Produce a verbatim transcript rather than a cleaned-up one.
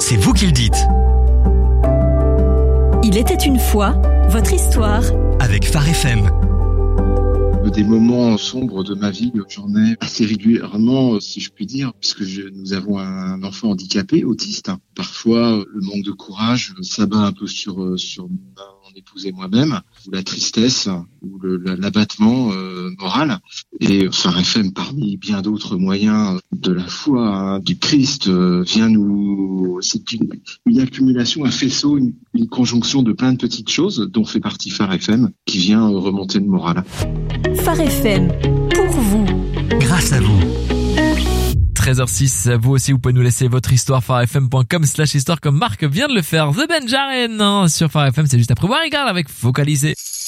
c'est vous qui le dites. Il était une fois, votre histoire. Avec Phare F M. Des moments sombres de ma vie, j'en ai assez régulièrement, si je puis dire, puisque je, nous avons un enfant handicapé, autiste. Parfois, le manque de courage s'abat un peu sur sur mon épouse et moi-même, ou la tristesse, ou le, l'abattement euh, moral. Et Phare F M, parmi bien d'autres moyens de la foi, hein, du Christ, euh, vient nous... C'est une, une accumulation, un faisceau, une, une conjonction de plein de petites choses, dont fait partie Phare F M, qui vient euh, remonter le moral. Phare F M, pour vous. Grâce à vous. treize heures six, vous aussi vous pouvez nous laisser votre histoire pharefm.com slash histoire comme Marc vient de le faire. The Benjaren hein, sur Phare F M, c'est juste après voir, regarde avec Focalisé.